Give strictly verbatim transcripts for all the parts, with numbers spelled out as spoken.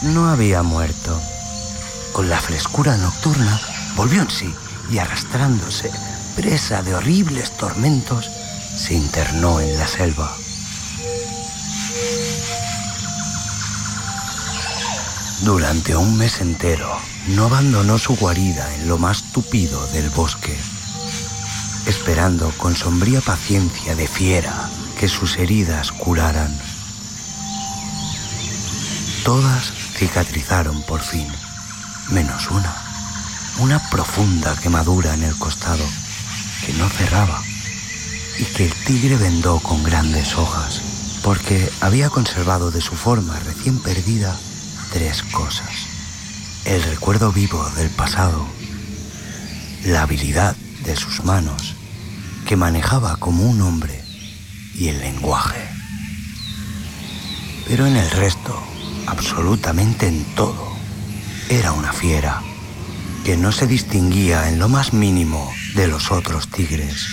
no había muerto. Con la frescura nocturna volvió en sí y arrastrándose, presa de horribles tormentos, se internó en la selva. Durante un mes entero no abandonó su guarida en lo más tupido del bosque, esperando con sombría paciencia de fiera que sus heridas curaran. Todas cicatrizaron por fin, menos una, una profunda quemadura en el costado que no cerraba y que el tigre vendó con grandes hojas, porque había conservado de su forma recién perdida tres cosas: el recuerdo vivo del pasado, la habilidad de sus manos, que manejaba como un hombre, y el lenguaje. Pero en el resto, absolutamente en todo, era una fiera que no se distinguía en lo más mínimo de los otros tigres.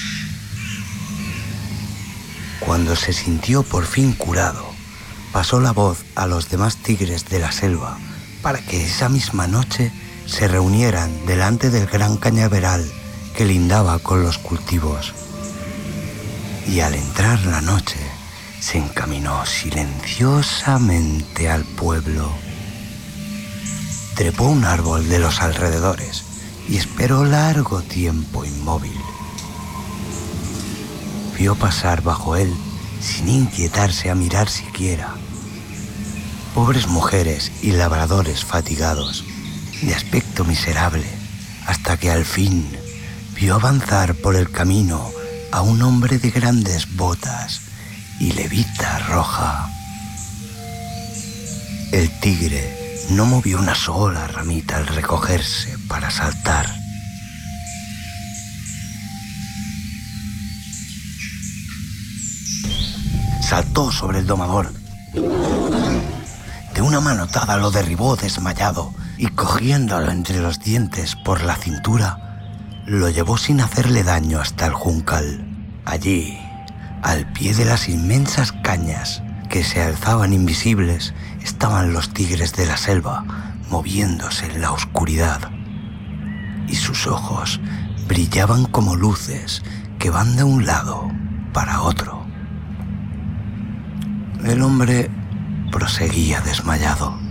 Cuando se sintió por fin curado, pasó la voz a los demás tigres de la selva para que esa misma noche se reunieran delante del gran cañaveral que lindaba con los cultivos. Y al entrar la noche, se encaminó silenciosamente al pueblo. Trepó un árbol de los alrededores y esperó largo tiempo inmóvil. Vio pasar bajo él, sin inquietarse a mirar siquiera, pobres mujeres y labradores fatigados, de aspecto miserable, hasta que al fin vio avanzar por el camino a un hombre de grandes botas y levita roja. El tigre no movió una sola ramita al recogerse para saltar. Saltó sobre el domador. De una manotada lo derribó desmayado y, cogiéndolo entre los dientes por la cintura, lo llevó sin hacerle daño hasta el juncal. Allí, al pie de las inmensas cañas que se alzaban invisibles, estaban los tigres de la selva, moviéndose en la oscuridad. Y sus ojos brillaban como luces que van de un lado para otro. El hombre proseguía desmayado.